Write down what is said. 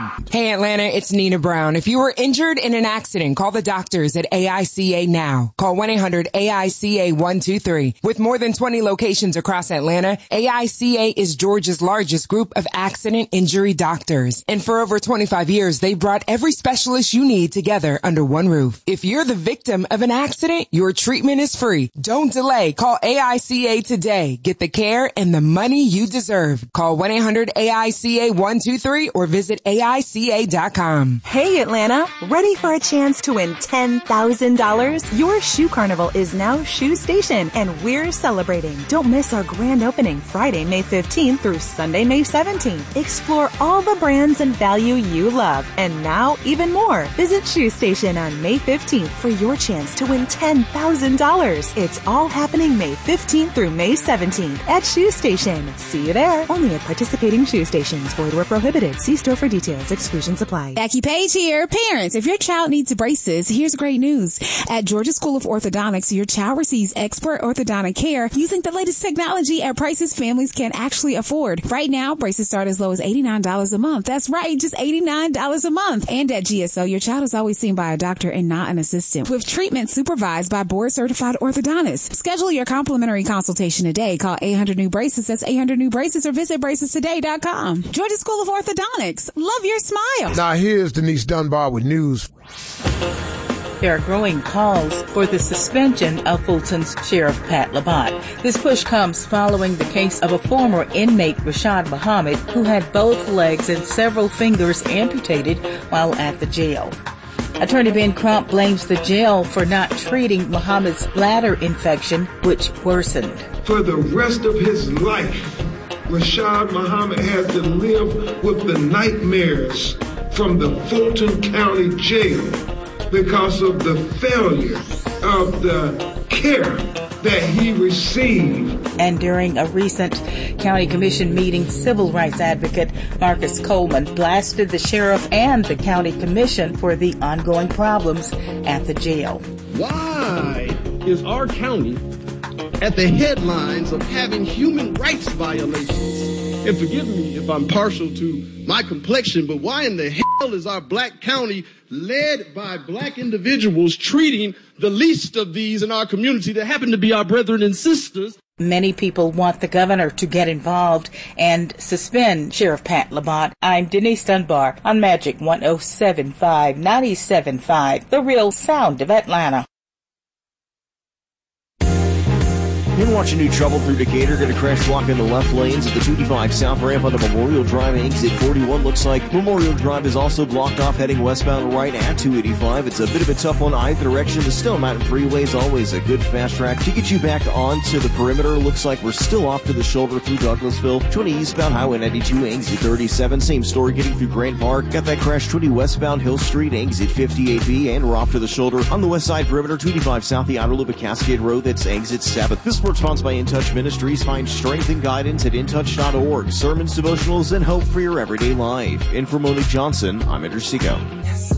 Hey, Atlanta, it's Nina Brown. If you were injured in an accident, call the doctors at AICA now. Call 1-800-AICA-123. With more than 20 locations across Atlanta, AICA is Georgia's largest group of accident injury doctors. And for over 25 years, they brought every specialist you need together under one roof. If you're the victim of an accident, your treatment is free. Don't delay. Call AICA today. Get the care and the money you deserve. Call 1-800-AICA-123 or visit AICA.com. Hey, Atlanta. Ready for a chance to win $10,000? Your Shoe Carnival is now Shoe Station, and we're celebrating. Don't miss our grand opening Friday, May 15th through Sunday, May 17th. Explore all the brands and value you love, and now even more. Visit Shoe Station on May 15th for your chance to win $10,000. It's all happening May 15th through May 17th at Shoe Station. See you there. Only at participating Shoe Stations. Void where prohibited. See store for details. Exclusions apply. Becky Page here. Parents, if your child needs braces, here's great news. At Georgia School of Orthodontics, your child receives expert orthodontic care using the latest technology at prices families can actually afford. Right now, braces start as low as $89 a month. That's right, just $89 a month. And at GSO, your child is always seen by a doctor and not an assistant, with treatment supervised by board-certified orthodontists. Schedule your complimentary consultation today. Call 800-NEW-BRACES. That's 800-NEW-BRACES, or visit bracestoday.com. Georgia School of Orthodontics. Love your smile. Now here's Denise Dunbar with news. There are growing calls for the suspension of Fulton's Sheriff Pat Labat. This push comes following the case of a former inmate, Rashad Muhammad, who had both legs and several fingers amputated while at the jail. Attorney Ben Crump blames the jail for not treating Muhammad's bladder infection, which worsened. For the rest of his life, Rashad Muhammad had to live with the nightmares from the Fulton County Jail because of the failure of the care that he received. And during a recent county commission meeting, civil rights advocate Marcus Coleman blasted the sheriff and the county commission for the ongoing problems at the jail. Why is our county at the headlines of having human rights violations? And forgive me if I'm partial to my complexion, but why in the hell is our black county led by black individuals treating the least of these in our community that happen to be our brethren and sisters? Many people want the governor to get involved and suspend Sheriff Pat Labat. I'm Denise Dunbar on Magic 107.5, 97.5, the real sound of Atlanta. You're watching new trouble through Decatur. Going to crash block in the left lanes at the 285 South ramp on the Memorial Drive exit 41. Looks like Memorial Drive is also blocked off heading westbound right at 285. It's a bit of a tough one either direction. The Stone Mountain Freeway is always a good fast track to get you back onto the perimeter. Looks like we're still off to the shoulder through Douglasville. 20 eastbound Highway 92 exit 37. Same story getting through Grant Park. Got that crash 20 westbound Hill Street exit 58B. And we're off to the shoulder on the west side perimeter 285 South the outer loop at Cascade Road. That's exit 7. This report sponsored by In Touch Ministries. Find strength and guidance at intouch.org. Sermons, devotionals, and hope for your everyday life. In for Monique Johnson, I'm Andrew Seco.